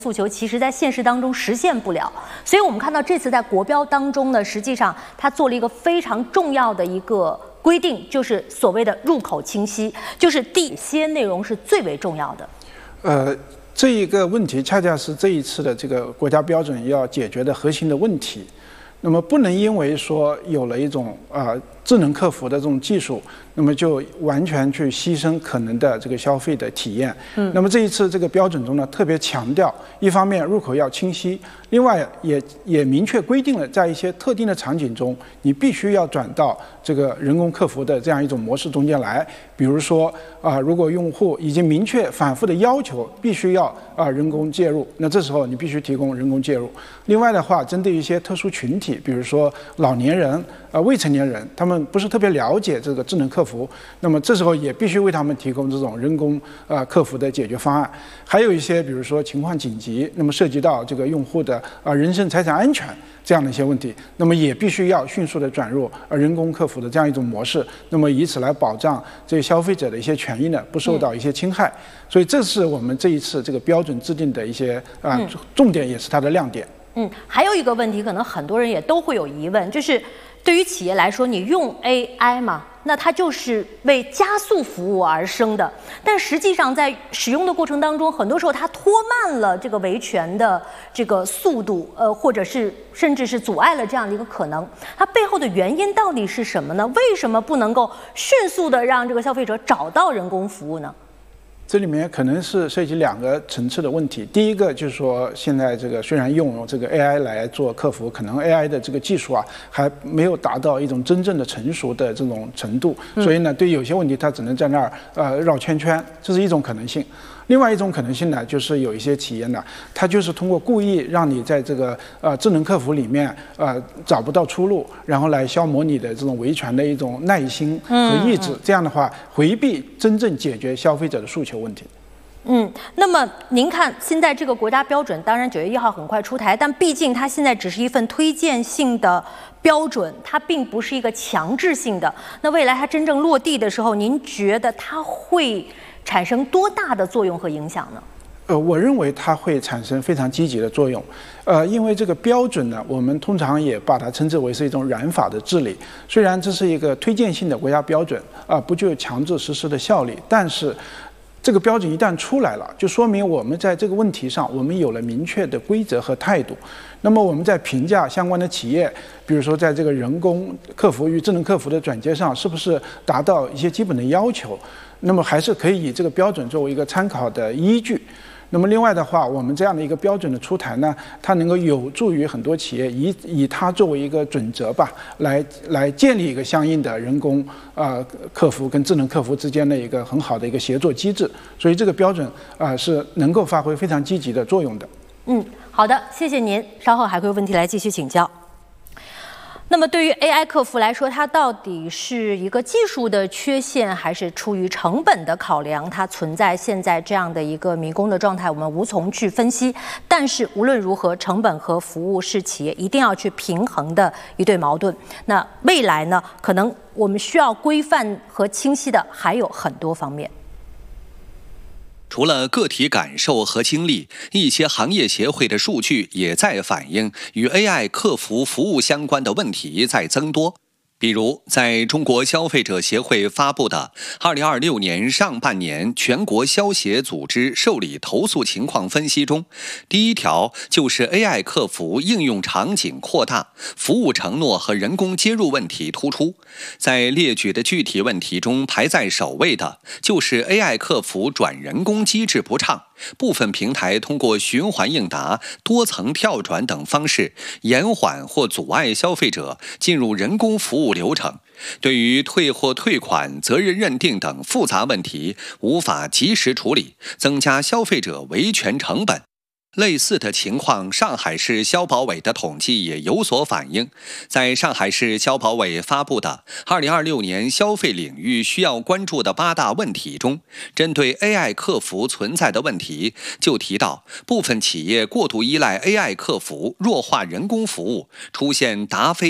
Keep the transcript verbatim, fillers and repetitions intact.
诉求其实在现实当中实现不了，所以我们看到这次在国标当中呢，实际上它做了一个非常重要的一个规定，就是所谓的入口清晰，就是哪些内容是最为重要的。 呃，这一个问题恰恰是这一次的这个国家标准要解决的核心的问题。那么不能因为说有了一种啊、呃、智能客服的这种技术，那么就完全去牺牲可能的这个消费的体验。嗯，那么这一次这个标准中呢，特别强调，一方面入口要清晰，另外也也明确规定了，在一些特定的场景中，你必须要转到这个人工客服的这样一种模式中间来。比如说啊、呃，如果用户已经明确反复的要求必须要啊、呃、人工介入，那这时候你必须提供人工介入。另外的话，针对一些特殊群体，比如说老年人、呃未成年人，他们不是特别了解这个智能客服，那么这时候也必须为他们提供这种人工呃客服的解决方案。还有一些，比如说情况紧急，那么涉及到这个用户的啊、呃、人身财产安全这样的一些问题，那么也必须要迅速的转入呃人工客服的这样一种模式，那么以此来保障这些消费者的一些权益呢不受到一些侵害。嗯、所以这是我们这一次这个标准制定的一些啊、呃嗯、重点，也是它的亮点。 嗯，还有一个问题，可能很多人也都会有疑问，就是对于企业来说，你用 A I 嘛，那它就是为加速服务而生的，但实际上在使用的过程当中，很多时候它拖慢了这个维权的这个速度，呃，或者是甚至是阻碍了这样的一个可能。它背后的原因到底是什么呢？为什么不能够迅速的让这个消费者找到人工服务呢？ 这里面可能是涉及两个层次的问题。第一个就是说，现在这个虽然用这个 A I 来做客服，可能 A I 的这个技术啊还没有达到一种真正的成熟的这种程度，所以呢，对有些问题它只能在那儿呃绕圈圈，这是一种可能性。另外一种可能性呢，就是有一些企业呢，它就是通过故意让你在这个呃智能客服里面呃找不到出路，然后来消磨你的这种维权的一种耐心和意志，这样的话回避真正解决消费者的诉求问题。 嗯，那么您看，现在这个国家标准，当然九月一号很快出台，但毕竟它现在只是一份推荐性的标准，它并不是一个强制性的。那未来它真正落地的时候，您觉得它会产生多大的作用和影响呢？ 呃，我认为它会产生非常积极的作用。呃，因为这个标准呢，我们通常也把它称之为是一种软法的治理。虽然这是一个推荐性的国家标准啊、呃，不具有强制实施的效力，但是这个标准一旦出来了，就说明我们在这个问题上，我们有了明确的规则和态度。那么我们在评价相关的企业，比如说在这个人工客服与智能客服的转接上，是不是达到一些基本的要求，那么还是可以以这个标准作为一个参考的依据。那么另外的话，我们这样的一个标准的出台呢，它能够有助于很多企业以以它作为一个准则吧，来来建立一个相应的人工呃客服跟智能客服之间的一个很好的一个协作机制。所以这个标准啊、呃、是能够发挥非常积极的作用的。 嗯，好的，谢谢您。稍后还会有问题来继续请教。那么对于 A I 客服来说，它到底是一个技术的缺陷，还是出于成本的考量，它存在现在这样的一个迷宫的状态，我们无从去分析。但是无论如何，成本和服务是企业一定要去平衡的一对矛盾。那未来呢，可能我们需要规范和清晰的还有很多方面。 除了个体感受和经历，一些行业协会的数据也在反映与 A I 客服服务相关的问题在增多。比如，在中国消费者协会发布的二零二六年上半年全国消协组织受理投诉情况分析中，第一条就是 A I 客服应用场景扩大，服务承诺和人工接入问题突出。在列举的具体问题中，排在首位的就是 A I 客服转人工机制不畅，部分平台通过循环应答、多层跳转等方式延缓或阻碍消费者进入人工服务流程，对于退货退款、责任认定等复杂问题无法及时处理，增加消费者维权成本。类似的情况，上海市消保委的统计也有所反映。在上海市消保委发布的二零二六年消费领域需要关注的八大问题中，针对 A I 客服存在的问题，就提到部分企业过度依赖 A I 客服，弱化人工服务，出现答非